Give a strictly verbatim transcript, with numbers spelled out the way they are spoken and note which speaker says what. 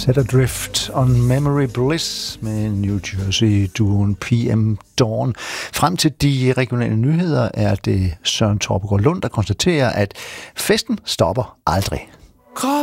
Speaker 1: Set Adrift on Memory Bliss med New Jersey-duoen P M Dawn. Frem til de regionale nyheder er det Søren Torpegaard Lund, der konstaterer, at festen stopper aldrig.
Speaker 2: Krop